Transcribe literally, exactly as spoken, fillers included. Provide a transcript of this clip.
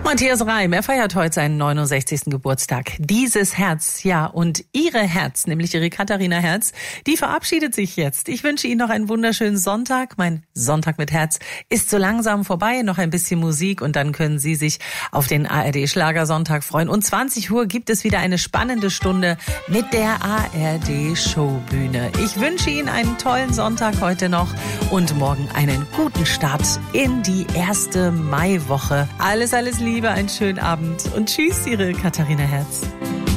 Matthias Reim, er feiert heute seinen neunundsechzigsten Geburtstag. Dieses Herz, ja, und ihre Herz, nämlich ihre Katharina Herz, die verabschiedet sich jetzt. Ich wünsche Ihnen noch einen wunderschönen Sonntag. Mein Sonntag mit Herz ist so langsam vorbei. Noch ein bisschen Musik und dann können Sie sich auf den A R D-Schlagersonntag freuen. Und zwanzig Uhr gibt es wieder eine spannende Stunde mit der A R D-Showbühne. Ich wünsche Ihnen einen tollen Sonntag heute noch und morgen einen guten Start in die erste Maiwoche. Alles, alles Liebe, einen schönen Abend und tschüss, Ihre Katharina Herz.